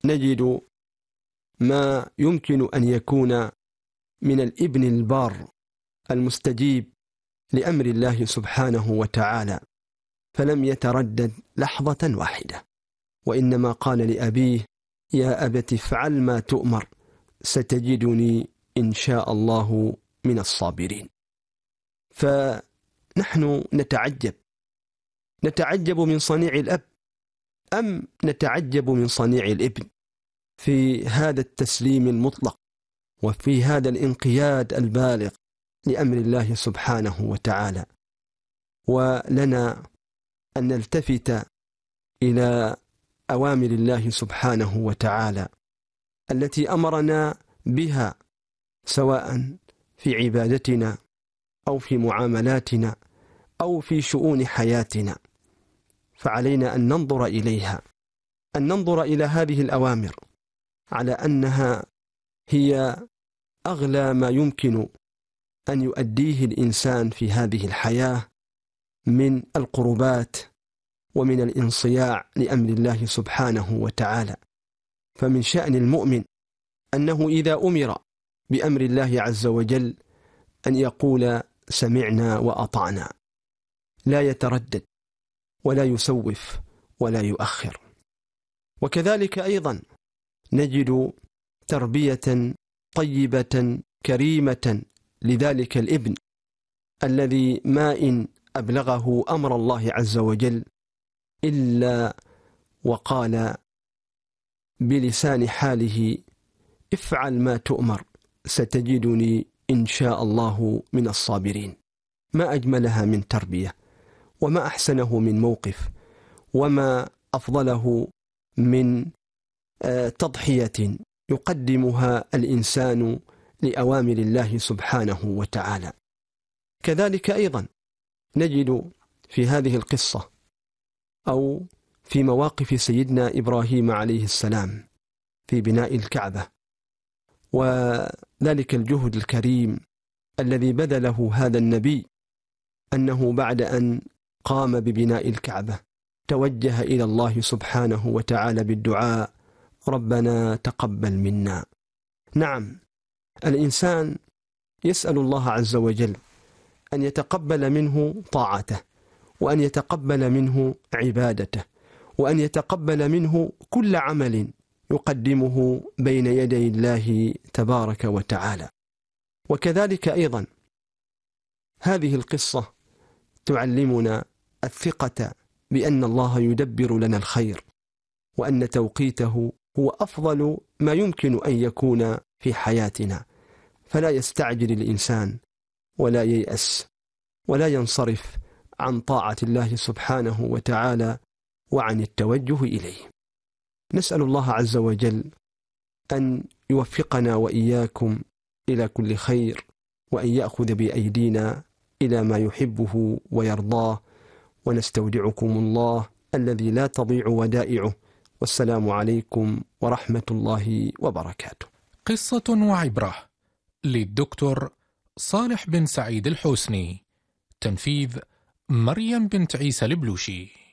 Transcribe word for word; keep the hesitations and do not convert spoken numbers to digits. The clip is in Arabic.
نجد ما يمكن أن يكون من الابن البار المستجيب لأمر الله سبحانه وتعالى، فلم يتردد لحظة واحدة، وإنما قال لأبيه: يا أبت افعل ما تؤمر ستجدني إن شاء الله من الصابرين. فنحن نتعجب نتعجب من صنيع الأب أم نتعجب من صنيع الابن في هذا التسليم المطلق وفي هذا الانقياد البالغ لأمر الله سبحانه وتعالى. ولنا أن نلتفت إلى أوامر الله سبحانه وتعالى التي أمرنا بها، سواء في عبادتنا أو في معاملاتنا أو في شؤون حياتنا، فعلينا أن ننظر إليها، أن ننظر إلى هذه الأوامر على أنها هي أغلى ما يمكن أن يؤديه الإنسان في هذه الحياة من القربات ومن الانصياع لأمر الله سبحانه وتعالى. فمن شأن المؤمن أنه إذا أمر بأمر الله عز وجل أن يقول: سمعنا وأطعنا، لا يتردد ولا يسوف ولا يؤخر. وكذلك أيضا نجد تربية طيبة كريمة لذلك الابن الذي ما إن أبلغه أمر الله عز وجل إلا وقال بلسان حاله: افعل ما تؤمر ستجدني إن شاء الله من الصابرين. ما أجملها من تربية، وما أحسنه من موقف، وما أفضله من تضحية يقدمها الإنسان لأوامر الله سبحانه وتعالى. كذلك أيضا نجد في هذه القصة أو في مواقف سيدنا إبراهيم عليه السلام في بناء الكعبة، وذلك الجهد الكريم الذي بذله هذا النبي، أنه بعد أن قام ببناء الكعبة توجه إلى الله سبحانه وتعالى بالدعاء: ربنا تقبل منا. نعم، الإنسان يسأل الله عز وجل أن يتقبل منه طاعته، وأن يتقبل منه عبادته، وأن يتقبل منه كل عمل يقدمه بين يدي الله تبارك وتعالى. وكذلك أيضا هذه القصة تعلمنا الثقة بأن الله يدبر لنا الخير، وأن توقيته هو أفضل ما يمكن أن يكون في حياتنا، فلا يستعجل الإنسان ولا ييأس ولا ينصرف عن طاعة الله سبحانه وتعالى وعن التوجه إليه. نسأل الله عز وجل أن يوفقنا وإياكم إلى كل خير، وأن يأخذ بأيدينا إلى ما يحبه ويرضاه، ونستودعكم الله الذي لا تضيع ودائعه، والسلام عليكم ورحمة الله وبركاته. قصة وعبرة للدكتور صالح بن سعيد الحسني، تنفيذ مريم بنت عيسى البلوشي.